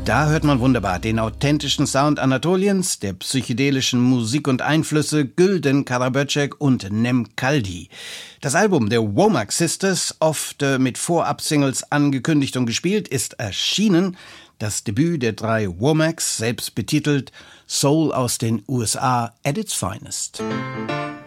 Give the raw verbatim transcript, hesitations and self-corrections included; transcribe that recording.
Da hört man wunderbar den authentischen Sound Anatoliens, der psychedelischen Musik und Einflüsse Gülden Karaböcek und Nem Kaldi. Das Album der Womack Sisters, oft äh, mit Vorab-Singles angekündigt und gespielt, ist erschienen. Das Debüt der drei Womacks, selbst betitelt Soul aus den U S A at its finest.